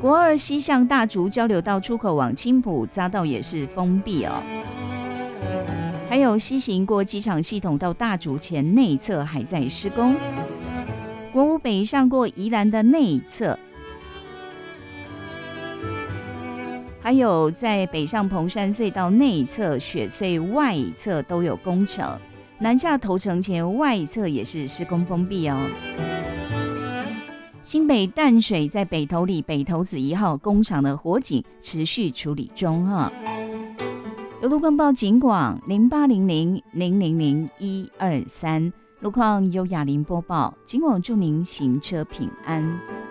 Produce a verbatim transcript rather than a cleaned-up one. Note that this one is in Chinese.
国二西向大竹交流道出口往青埔匝道也是封闭哦。还有西行过机场系统到大竹前内侧还在施工。国五北上过宜兰的内侧，还有在北上蓬山隧道内侧、雪隧外侧都有工程。南下头城前外侧也是施工封闭哦。新北淡水在北投里北投子一号工厂的火警持续处理中哈。有路况报警广零八零零零零零一二三，路况由雅玲播报，警广祝您行车平安。